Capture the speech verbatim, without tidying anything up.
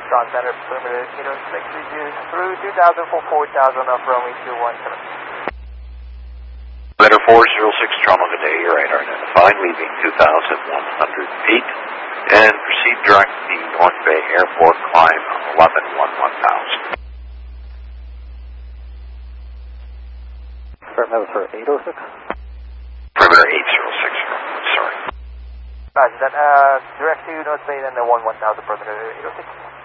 Ground Center, perimeter eight oh six, reduce through two thousand for four thousand off runway two one seven. Letter four zero six, Toronto, good day, your radar identified, leaving two thousand one hundred feet, and proceed direct to the North Bay Airport, climb eleven one one thousand. Perimeter for eight oh six? Perimeter eight zero six, sorry. Roger that, uh, direct to North Bay, then the one one thousand perimeter eight oh six.